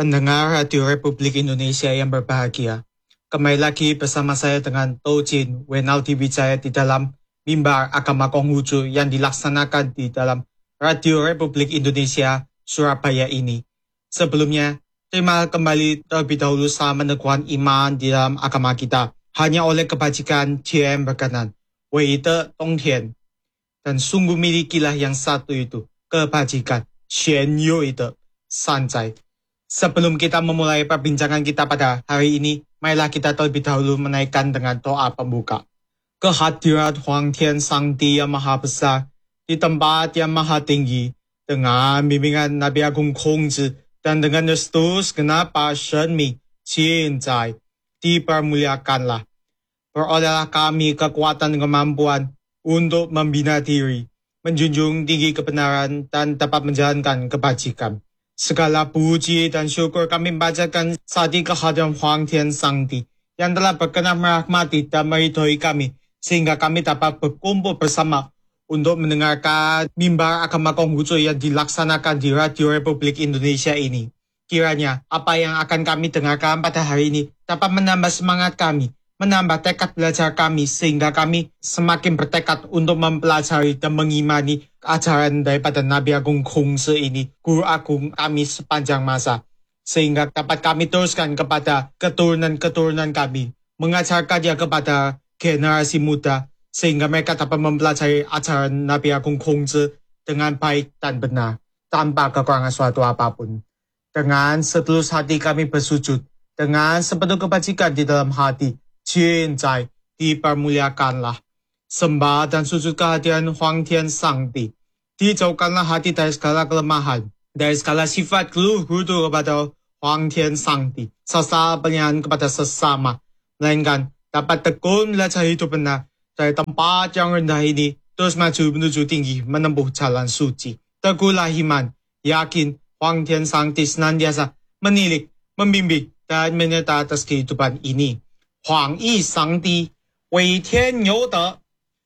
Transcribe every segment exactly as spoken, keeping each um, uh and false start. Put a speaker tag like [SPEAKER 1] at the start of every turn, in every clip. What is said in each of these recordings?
[SPEAKER 1] Pendengar Radio Republik Indonesia yang berbahagia, kembali lagi bersama saya dengan Tojin Wenaldi Wijaya di dalam Mimbar Agama Konghucu yang dilaksanakan di dalam Radio Republik Indonesia Surabaya ini. Sebelumnya, terima kembali terlebih dahulu salam meneguhkan iman di dalam agama kita. Hanya oleh kebajikan Tuhan berkenan, Weide Dongtian. Dan sungguh milikilah yang satu itu, kebajikan, Xuan Yuide Sanzai. Sebelum kita memulai perbincangan kita pada hari ini, marilah kita terlebih dahulu menaikkan dengan doa pembuka. Kehadirat Huang Tian Sangdi yang Maha Besar di tempat yang Maha Tinggi, dengan bimbingan Nabi Agung Kongzi dan dengan restu segenap para senmi, cintai, dipermuliakanlah. Perolehlah kami kekuatan dan kemampuan untuk membina diri, menjunjung tinggi kebenaran dan dapat menjalankan kebajikan. Segala puji dan syukur kami panjatkan saat ini kehadiran Huang Tian Sangdi yang telah berkenan merahmati dan meridhoi kami sehingga kami dapat berkumpul bersama untuk mendengarkan mimbar agama Konghucu yang dilaksanakan di Radio Republik Indonesia ini. Kiranya apa yang akan kami dengarkan pada hari ini dapat menambah semangat kami, menambah tekad belajar kami sehingga kami semakin bertekad untuk mempelajari dan mengimani ajaran daripada Nabi Agung Kongzi ini, Guru Agung kami sepanjang masa. Sehingga dapat kami teruskan kepada keturunan-keturunan kami, mengajarkannya kepada generasi muda, sehingga mereka dapat mempelajari ajaran Nabi Agung Kongzi dengan baik dan benar, tanpa kekurangan suatu apapun. Dengan setulus hati kami bersujud, dengan sepenuh kebajikan di dalam hati, cintai, dipermuliakanlah. Sembah dan sujud kehadiran Huang Tian Sangdi. Dijauhkanlah hati dari segala kelemahan, dari segala sifat keluh kesah kepada Huang Tian Sangdi, serta penyayangan kepada sesama, melainkan dapat tekun belajar hidup benar dari tempat yang rendah ini, terus maju menuju tinggi, menempuh jalan suci. Teguhlah iman, yakin Huang Tian Sangdi senantiasa menilik, membimbing, dan menyertai atas kehidupan ini. Huang Yi Sangdi, Wei Tian You De,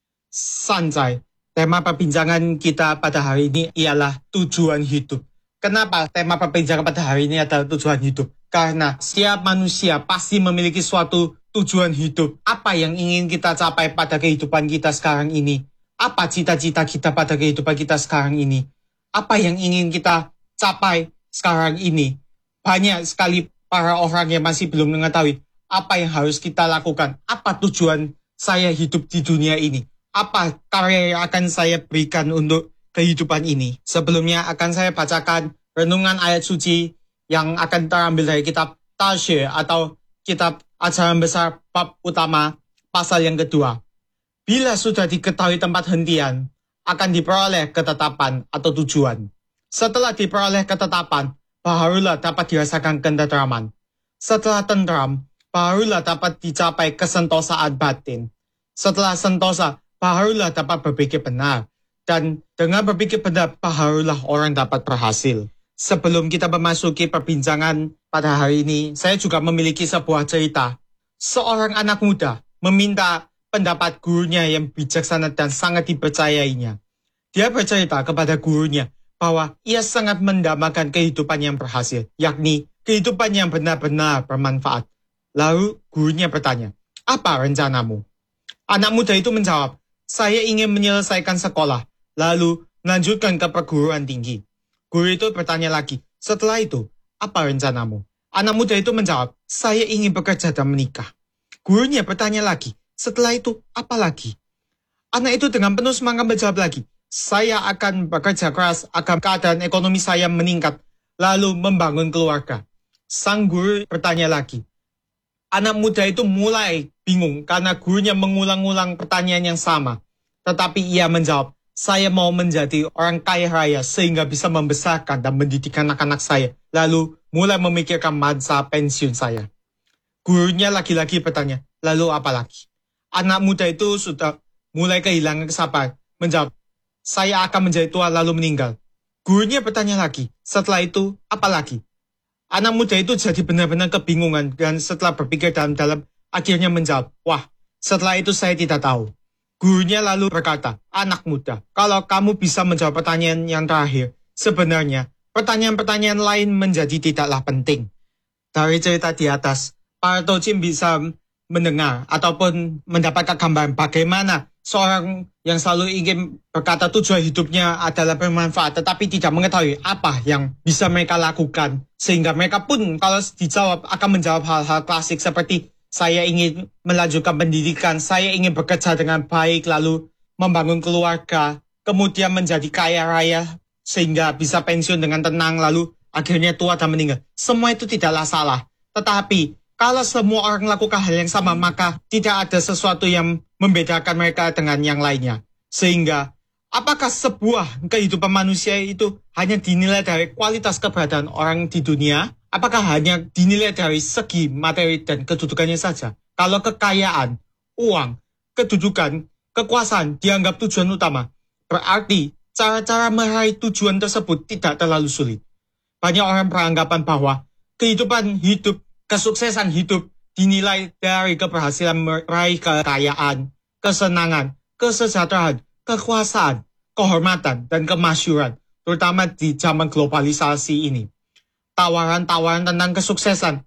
[SPEAKER 1] Sanzai. Tema perbincangan kita pada hari ini ialah tujuan hidup. Kenapa tema perbincangan pada hari ini adalah tujuan hidup? Karena setiap manusia pasti memiliki suatu tujuan hidup. Apa yang ingin kita capai pada kehidupan kita sekarang ini? Apa cita-cita kita pada kehidupan kita sekarang ini? Apa yang ingin kita capai sekarang ini? Banyak sekali para orang yang masih belum mengetahui apa yang harus kita lakukan. Apa tujuan saya hidup di dunia ini? Apa karya yang akan saya berikan untuk kehidupan ini? Sebelumnya akan saya bacakan renungan ayat suci yang akan terambil dari kitab Tasyih atau kitab ajaran besar bab utama pasal yang kedua. Bila sudah diketahui tempat hentian, akan diperoleh ketetapan atau tujuan. Setelah diperoleh ketetapan, barulah dapat dirasakan ketentraman. Setelah tentram, barulah dapat dicapai kesentosaan batin. Setelah sentosa, barulah dapat berpikir benar. Dan dengan berpikir benar, barulah orang dapat berhasil. Sebelum kita memasuki perbincangan pada hari ini, saya juga memiliki sebuah cerita. Seorang anak muda meminta pendapat gurunya yang bijaksana dan sangat dipercayainya. Dia bercerita kepada gurunya bahwa ia sangat mendambakan kehidupan yang berhasil, yakni kehidupan yang benar-benar bermanfaat. Lalu gurunya bertanya, apa rencanamu? Anak muda itu menjawab, saya ingin menyelesaikan sekolah, lalu melanjutkan ke perguruan tinggi. Guru itu bertanya lagi, setelah itu, apa rencanamu? Anak muda itu menjawab, saya ingin bekerja dan menikah. Gurunya bertanya lagi, setelah itu, apa lagi? Anak itu dengan penuh semangat menjawab lagi, saya akan bekerja keras agar keadaan ekonomi saya meningkat, lalu membangun keluarga. Sang guru bertanya lagi. Anak muda itu mulai bingung karena gurunya mengulang-ulang pertanyaan yang sama. Tetapi ia menjawab, saya mau menjadi orang kaya raya sehingga bisa membesarkan dan mendidik anak-anak saya. Lalu mulai memikirkan masa pensiun saya. Gurunya lagi-lagi bertanya, lalu apa lagi? Anak muda itu sudah mulai kehilangan kesabaran. Menjawab, saya akan menjadi tua lalu meninggal. Gurunya bertanya lagi, setelah itu apa lagi? Anak muda itu jadi benar-benar kebingungan dan setelah berpikir dalam-dalam akhirnya menjawab, wah, setelah itu saya tidak tahu. Gurunya lalu berkata, anak muda, kalau kamu bisa menjawab pertanyaan yang terakhir, sebenarnya pertanyaan-pertanyaan lain menjadi tidaklah penting. Dari cerita di atas, para Tojin bisa mendengar ataupun mendapatkan gambaran bagaimana seorang yang selalu ingin berkata tujuan hidupnya adalah bermanfaat tetapi tidak mengetahui apa yang bisa mereka lakukan. Sehingga mereka pun kalau dijawab akan menjawab hal-hal klasik seperti saya ingin melanjutkan pendidikan, saya ingin bekerja dengan baik lalu membangun keluarga, kemudian menjadi kaya raya sehingga bisa pensiun dengan tenang lalu akhirnya tua dan meninggal. Semua itu tidaklah salah. Tetapi kalau semua orang melakukan hal yang sama, maka tidak ada sesuatu yang membedakan mereka dengan yang lainnya. Sehingga, apakah sebuah kehidupan manusia itu hanya dinilai dari kualitas keberadaan orang di dunia? Apakah hanya dinilai dari segi materi dan kedudukannya saja? Kalau kekayaan, uang, kedudukan, kekuasaan dianggap tujuan utama, berarti cara-cara meraih tujuan tersebut tidak terlalu sulit. Banyak orang beranggapan bahwa kehidupan hidup kesuksesan hidup dinilai dari keberhasilan meraih kekayaan, kesenangan, kesejahteraan, kekuasaan, kehormatan, dan kemasyhuran, terutama di zaman globalisasi ini. Tawaran-tawaran tentang kesuksesan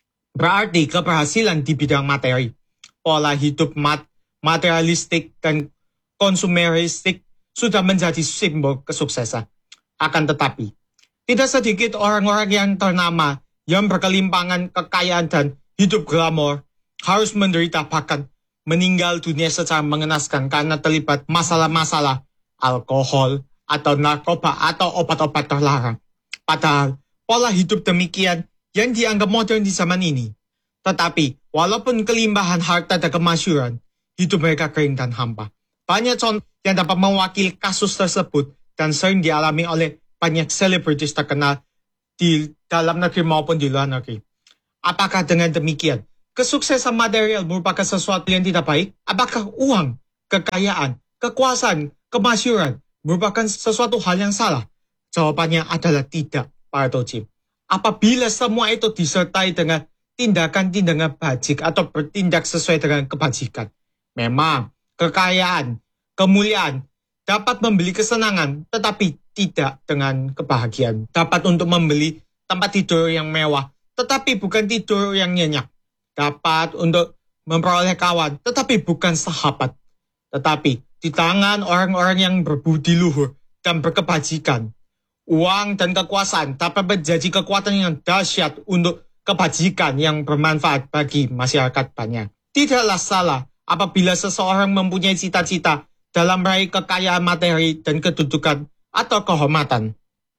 [SPEAKER 1] berarti keberhasilan di bidang materi. Pola hidup mat materialistik dan konsumeristik sudah menjadi simbol kesuksesan. Akan tetapi, tidak sedikit orang-orang yang ternama yang berkelimpangan kekayaan dan hidup glamor harus menderita bahkan meninggal dunia secara mengenaskan karena terlibat masalah-masalah alkohol atau narkoba atau obat-obat terlarang. Padahal pola hidup demikian yang dianggap modern di zaman ini. Tetapi walaupun kelimpahan harta dan kemasyhuran, hidup mereka kering dan hampa. Banyak contoh yang dapat mewakili kasus tersebut dan sering dialami oleh banyak selebritis terkenal di dalam negeri maupun di luar negeri. Apakah dengan demikian, kesuksesan material merupakan sesuatu yang tidak baik? Apakah uang, kekayaan, kekuasaan, kemasyhuran merupakan sesuatu hal yang salah? Jawabannya adalah tidak, para Tojin. Apabila semua itu disertai dengan tindakan-tindakan bajik atau bertindak sesuai dengan kebajikan. Memang, kekayaan, kemuliaan dapat membeli kesenangan, tetapi tidak dengan kebahagiaan. Dapat untuk membeli tempat tidur yang mewah, tetapi bukan tidur yang nyenyak. Dapat untuk memperoleh kawan, tetapi bukan sahabat. Tetapi di tangan orang-orang yang berbudi luhur dan berkebajikan, uang dan kekuasaan dapat menjadi kekuatan yang dahsyat untuk kebajikan yang bermanfaat bagi masyarakat banyak. Tidaklah salah apabila seseorang mempunyai cita-cita dalam meraih kekayaan materi dan kedudukan atau kehormatan.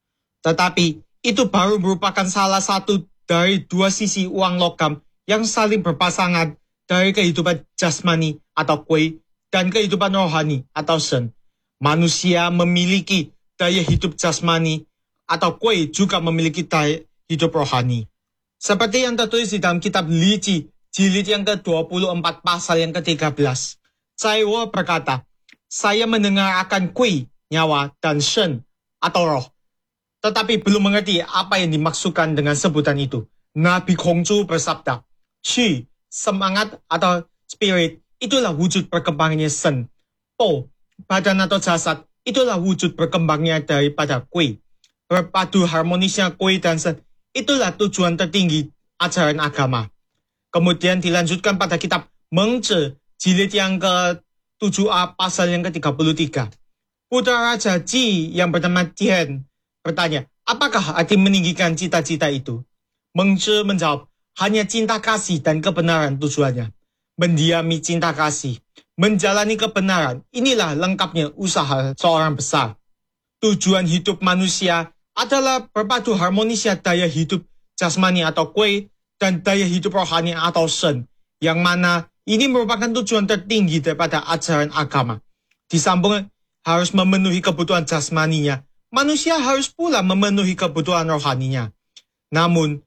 [SPEAKER 1] Tetapi itu baru merupakan salah satu dari dua sisi uang logam yang saling berpasangan dari kehidupan jasmani atau kue dan kehidupan rohani atau shen. Manusia memiliki daya hidup jasmani atau kue juga memiliki daya hidup rohani. Seperti yang tertulis di dalam kitab Li Ji, jilid yang ke dua puluh empat pasal yang ke tiga belas. Cai Wo berkata, saya mendengar akan kue, nyawa, dan shen atau roh. Tetapi belum mengerti apa yang dimaksudkan dengan sebutan itu. Nabi Kongzhu bersabda, Qi, semangat atau spirit, itulah wujud berkembangnya shen. Po, badan atau jasad, itulah wujud berkembangnya daripada kue. Berpadu harmonisnya kue dan shen, itulah tujuan tertinggi ajaran agama. Kemudian dilanjutkan pada kitab Mengzhi, jilid yang ke tujuh A pasal yang ke tiga puluh tiga. Putra Raja Ji yang bernama Tian bertanya, apakah arti meninggikan cita-cita itu? Mengzhi menjawab, hanya cinta kasih dan kebenaran tujuannya. Mendiami cinta kasih, menjalani kebenaran, inilah lengkapnya usaha seorang besar. Tujuan hidup manusia adalah berpadu harmonisnya daya hidup jasmani atau kue dan daya hidup rohani atau shen, yang mana ini merupakan tujuan tertinggi daripada ajaran agama. Di samping harus memenuhi kebutuhan jasmaninya, manusia harus pula memenuhi kebutuhan rohaninya. Namun,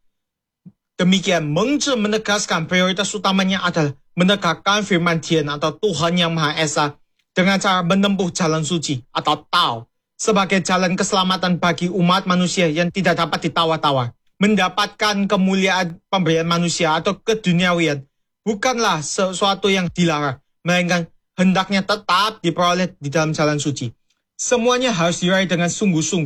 [SPEAKER 1] demikian Mengzhi menegaskan prioritas utamanya adalah menegakkan firman Tian atau Tuhan Yang Maha Esa dengan cara menempuh jalan suci atau Tao sebagai jalan keselamatan bagi umat manusia yang tidak dapat ditawar-tawar. Mendapatkan kemuliaan pemberian manusia atau keduniawian bukanlah sesuatu yang dilarang, melainkan hendaknya tetap diperoleh di dalam jalan suci. Semuanya harus diraih dengan sungguh-sungguh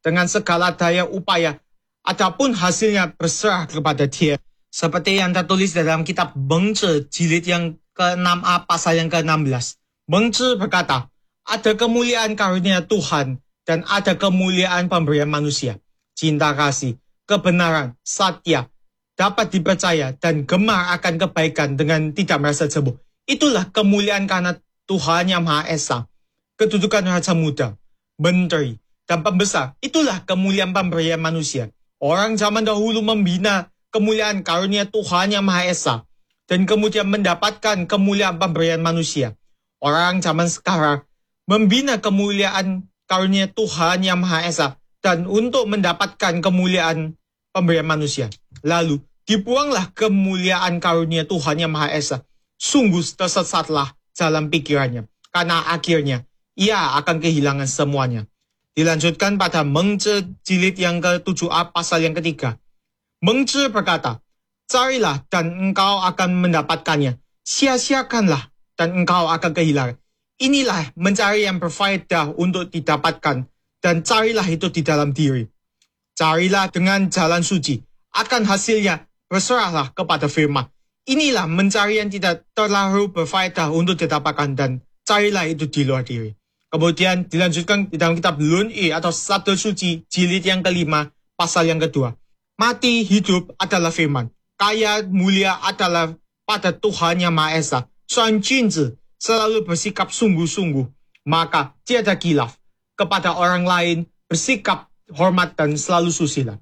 [SPEAKER 1] dengan segala daya upaya, adapun hasilnya berserah kepada Dia. Seperti yang tertulis dalam kitab Mengzi jilid yang ke enam a pasal yang ke enam belas. Mengzi berkata, ada kemuliaan karunia Tuhan dan ada kemuliaan pemberian manusia. Cinta kasih, kebenaran, satya, dapat dipercaya dan gemar akan kebaikan dengan tidak merasa jemu. Itulah kemuliaan karena Tuhan yang Maha Esa. Kedudukan Raja Muda, Menteri, dan Pembesar, itulah kemuliaan pemberian manusia. Orang zaman dahulu membina kemuliaan karunia Tuhan yang Maha Esa dan kemudian mendapatkan kemuliaan pemberian manusia. Orang zaman sekarang membina kemuliaan karunia Tuhan yang Maha Esa dan untuk mendapatkan kemuliaan pemberian manusia. Lalu dibuanglah kemuliaan karunia Tuhan yang Maha Esa. Sungguh tersesatlah dalam pikirannya, karena akhirnya ia akan kehilangan semuanya. Dilanjutkan pada Mengzi jilid yang ke tujuh a pasal yang ketiga. Mengzi berkata, carilah dan engkau akan mendapatkannya. Sia-siakanlah dan engkau akan kehilangan. Inilah mencari yang berfaedah untuk didapatkan, dan carilah itu di dalam diri. Carilah dengan jalan suci, akan hasilnya berserahlah kepada firman. Inilah mencari yang tidak terlalu berfaedah untuk didapatkan, dan carilah itu di luar diri. Kemudian dilanjutkan di dalam kitab Lun-i atau Sabda Suci jilid yang kelima pasal yang kedua. Mati hidup adalah firman. Kaya mulia adalah pada Tuhan yang Maha Esa. Seorang Junzi selalu bersikap sungguh-sungguh, maka tiada khilaf. Kepada orang lain bersikap hormat dan selalu susila.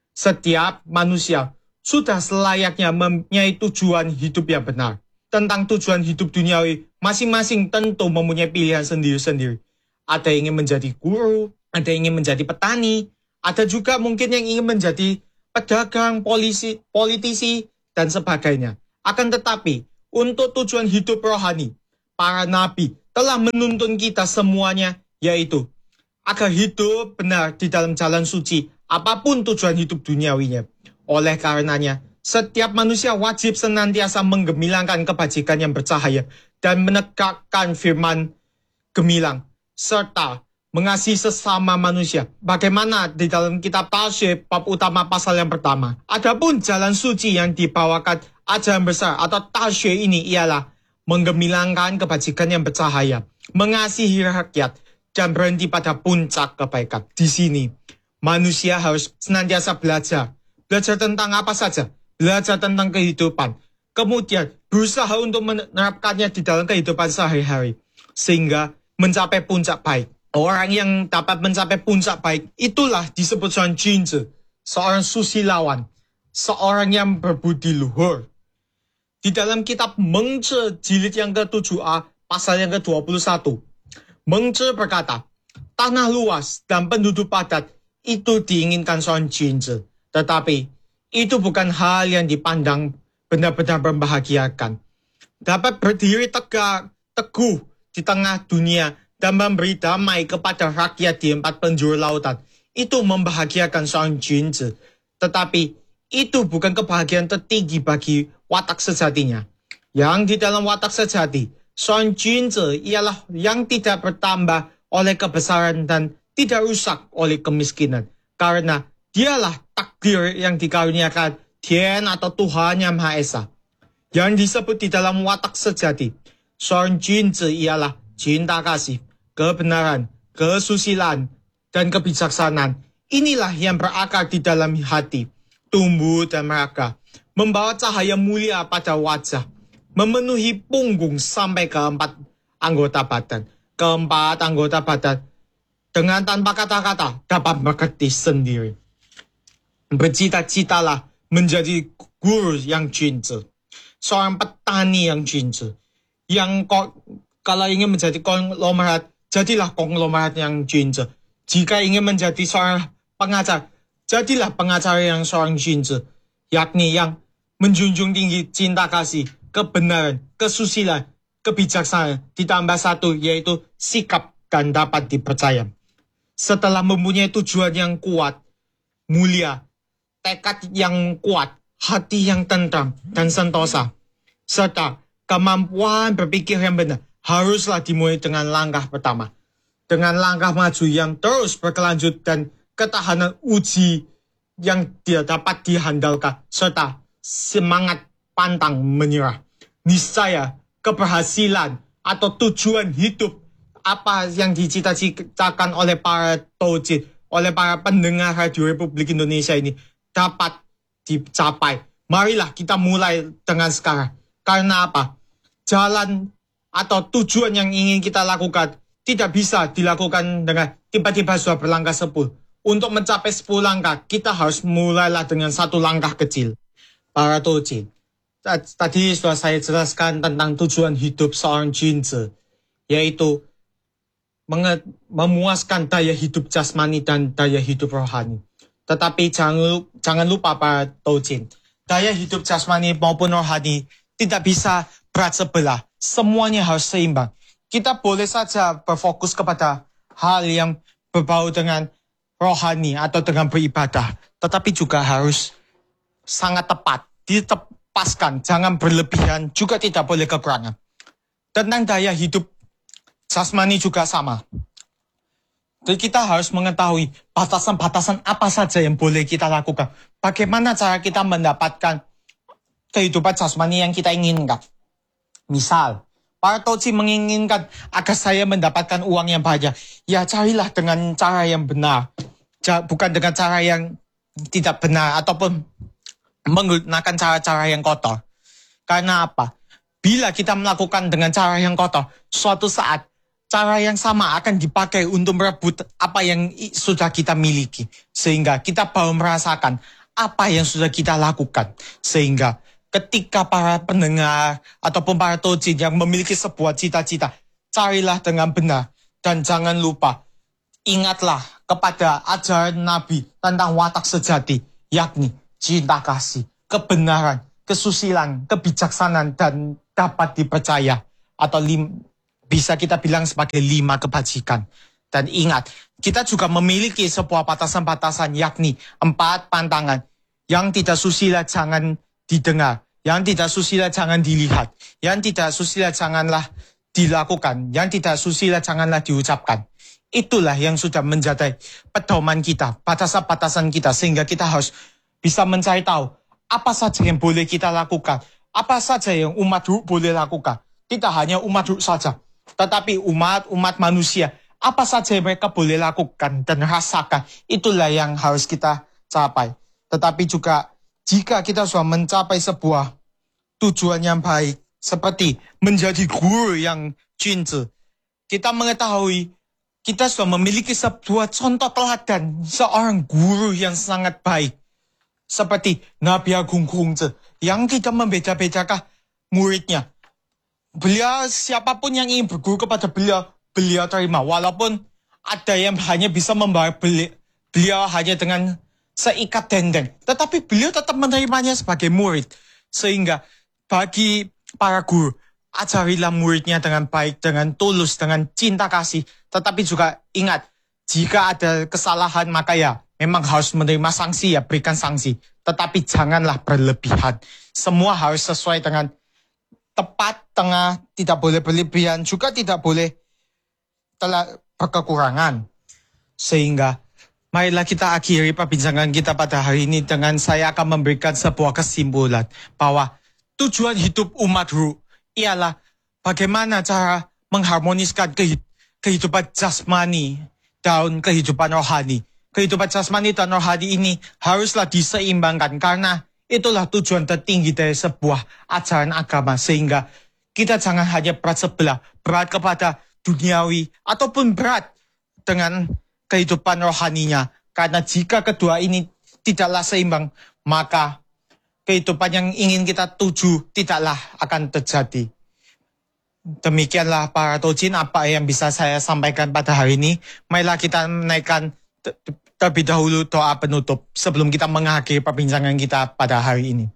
[SPEAKER 1] Setiap manusia sudah selayaknya mempunyai tujuan hidup yang benar. Tentang tujuan hidup duniawi, masing-masing tentu mempunyai pilihan sendiri-sendiri. Ada yang ingin menjadi guru, ada yang ingin menjadi petani, ada juga mungkin yang ingin menjadi pedagang, polisi, politisi, dan sebagainya. Akan tetapi, untuk tujuan hidup rohani, para nabi telah menuntun kita semuanya, yaitu agar hidup benar di dalam jalan suci, apapun tujuan hidup duniawinya. Oleh karenanya, setiap manusia wajib senantiasa menggemilangkan kebajikan yang bercahaya dan menegakkan firman gemilang, serta mengasihi sesama manusia. Bagaimana di dalam kitab Tasyib bab utama pasal yang pertama. Adapun jalan suci yang dibawakan ajaran besar atau Tasyib ini ialah menggemilangkan kebajikan yang bercahaya, mengasihi rakyat, dan berhenti pada puncak kebaikan. Di sini, manusia harus senantiasa belajar. Belajar tentang apa saja? Belajar tentang kehidupan. Kemudian berusaha untuk menerapkannya di dalam kehidupan sehari-hari. Sehingga mencapai puncak baik. Orang yang dapat mencapai puncak baik, itulah disebut seorang Junzi, seorang susilawan, seorang yang berbudi luhur. Di dalam kitab Mengzi jilid yang ke tujuh a pasal yang ke dua puluh satu. Mengzi berkata, tanah luas dan penduduk padat itu diinginkan seorang Junzi. Tetapi itu bukan hal yang dipandang benar-benar membahagiakan. Dapat berdiri tegak, teguh di tengah dunia dan memberi damai kepada rakyat di empat penjuru lautan. Itu membahagiakan seorang Junzi. Tetapi itu bukan kebahagiaan tertinggi bagi watak sejatinya. Yang di dalam watak sejati, seorang Junzi ialah yang tidak bertambah oleh kebesaran dan tidak rusak oleh kemiskinan. Karena dialah takdir yang dikaruniakan Tian atau Tuhan yang Maha Esa. Yang disebut di dalam watak sejati, seorang Junzi ialah cinta kasih, kebenaran, kesusilaan, dan kebijaksanaan. Inilah yang berakar di dalam hati, tumbuh dan meraka, membawa cahaya mulia pada wajah, memenuhi punggung sampai keempat anggota badan. Keempat anggota badan dengan tanpa kata-kata dapat mengerti sendiri. Bercita-citalah menjadi guru yang Junzi, seorang petani yang Junzi, yang kok, kalau ingin menjadi konglomerat, jadilah konglomerat yang Junzi. Jika ingin menjadi seorang pengajar, jadilah pengacara yang seorang Junzi, yakni yang menjunjung tinggi cinta kasih, kebenaran, kesusilaan, kebijaksanaan, ditambah satu yaitu sikap dan dapat dipercaya. Setelah mempunyai tujuan yang kuat, mulia, tekad yang kuat, hati yang tentram dan sentosa, serta kemampuan berpikir yang benar, haruslah dimulai dengan langkah pertama. Dengan langkah maju yang terus berkelanjut dan ketahanan uji yang tidak dapat dihandalkan, serta semangat pantang menyerah. Niscaya keberhasilan atau tujuan hidup apa yang dicita-citakan oleh para Tojin, oleh para pendengar Radio Republik Indonesia ini dapat dicapai. Marilah kita mulai dengan sekarang. Karena apa? Jalan atau tujuan yang ingin kita lakukan tidak bisa dilakukan dengan tiba-tiba sudah berlangkah sepuluh. Untuk mencapai sepuluh langkah, kita harus mulailah dengan satu langkah kecil. Para Tojin, tadi sudah saya jelaskan tentang tujuan hidup seorang Junzi, yaitu memuaskan daya hidup jasmani dan daya hidup rohani. Tetapi jangan, jangan lupa para Tojin, daya hidup jasmani maupun rohani tidak bisa berat sebelah. Semuanya harus seimbang. Kita boleh saja berfokus kepada hal yang berbau dengan rohani atau dengan beribadah, tetapi juga harus sangat tepat, ditepaskan, jangan berlebihan, juga tidak boleh kekurangan. Tentang daya hidup jasmani juga sama. Jadi kita harus mengetahui batasan-batasan apa saja yang boleh kita lakukan. Bagaimana cara kita mendapatkan kehidupan jasmani yang kita inginkan. Misal, para Tojin menginginkan agar saya mendapatkan uang yang banyak. Ya carilah dengan cara yang benar. Bukan dengan cara yang tidak benar ataupun menggunakan cara-cara yang kotor. Karena apa? Bila kita melakukan dengan cara yang kotor, suatu saat cara yang sama akan dipakai untuk merebut apa yang sudah kita miliki. Sehingga kita baru merasakan apa yang sudah kita lakukan. Sehingga ketika para pendengar ataupun para Tojin yang memiliki sebuah cita-cita, carilah dengan benar. Dan jangan lupa, ingatlah kepada ajaran Nabi tentang watak sejati, yakni cinta kasih, kebenaran, kesusilaan, kebijaksanaan, dan dapat dipercaya. Atau lim, bisa kita bilang sebagai lima kebajikan. Dan ingat, kita juga memiliki sebuah batasan-batasan, yakni empat pantangan. Yang tidak susila jangan didengar, yang tidak susila jangan dilihat, yang tidak susila janganlah dilakukan, yang tidak susila janganlah diucapkan. Itulah yang sudah menjadi pedoman kita, batasan-batasan kita, sehingga kita harus bisa mencari tahu apa saja yang boleh kita lakukan, apa saja yang umat ruh boleh lakukan. Tidak hanya umat ruh saja, tetapi umat-umat manusia, apa saja yang mereka boleh lakukan dan rasakan, itulah yang harus kita capai. Tetapi juga jika kita sudah mencapai sebuah tujuan yang baik, seperti menjadi guru yang Junzi, kita mengetahui kita sudah memiliki sebuah contoh teladan seorang guru yang sangat baik. Seperti Nabi Agung Hongzhi yang tidak membeda-bedakan muridnya. Beliau, siapapun yang ingin berguru kepada beliau, beliau terima. Walaupun ada yang hanya bisa membawa beliau, beliau hanya dengan seikat dendeng. Tetapi beliau tetap menerimanya sebagai murid. Sehingga bagi para guru, ajarilah muridnya dengan baik, dengan tulus, dengan cinta kasih. Tetapi juga ingat, jika ada kesalahan maka ya memang harus menerima sanksi, ya berikan sanksi. Tetapi janganlah berlebihan. Semua harus sesuai dengan tepat, tengah, tidak boleh berlebihan, juga tidak boleh telah berkekurangan. Sehingga marilah kita akhiri perbincangan kita pada hari ini dengan saya akan memberikan sebuah kesimpulan bahwa tujuan hidup umat ruh ialah bagaimana cara mengharmoniskan kehidupan jasmani dan kehidupan rohani. Kehidupan jasmani dan rohani ini haruslah diseimbangkan karena itulah tujuan tertinggi dari sebuah ajaran agama. Sehingga kita jangan hanya berat sebelah, berat kepada duniawi ataupun berat dengan kehidupan rohaninya. Karena jika kedua ini tidaklah seimbang, maka kehidupan yang ingin kita tuju tidaklah akan terjadi. Demikianlah para Tojin apa yang bisa saya sampaikan pada hari ini. Marilah kita menaikkan terlebih dahulu doa penutup sebelum kita mengakhiri perbincangan kita pada hari ini.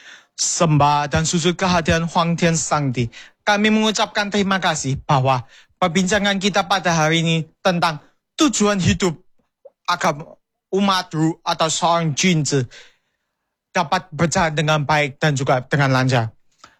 [SPEAKER 1] Sembah dan sujud kehadiran Huang Tian Sangdi. Kami mengucapkan terima kasih bahwa perbincangan kita pada hari ini tentang tujuan hidup agama umat ruh atau seorang Junzi dapat berjalan dengan baik dan juga dengan lancar.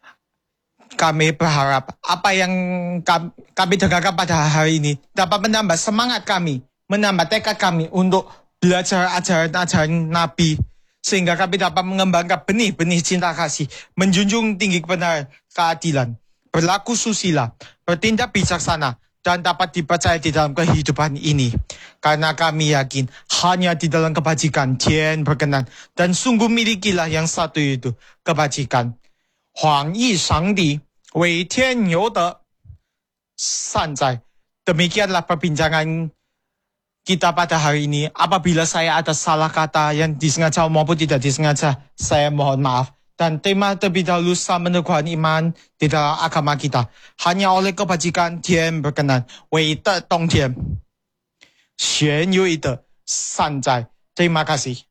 [SPEAKER 1] Kami berharap apa yang kami, kami dengarkan pada hari ini dapat menambah semangat kami, menambah tekad kami untuk belajar ajaran-ajaran Nabi, sehingga kami dapat mengembangkan benih-benih cinta kasih, menjunjung tinggi kebenaran, keadilan, berlaku susila, bertindak bijaksana, dan dapat dipercaya di dalam kehidupan ini. Karena kami yakin hanya di dalam kebajikan Tian berkenan, dan sungguh milikilah yang satu itu, kebajikan. Huang yi Shangdi, Wei Tian You De, Sanzai. Demikianlah perbincangan kita pada hari ini. Apabila saya ada salah kata yang disengaja maupun tidak disengaja, saya mohon maaf. Dan tema terlebih dahulu sama meneguhkan iman di dalam agama kita. Hanya oleh kebajikan Tian berkenan, Wei De Dong Tian, Xuan Yu De Sanzai. Terima kasih.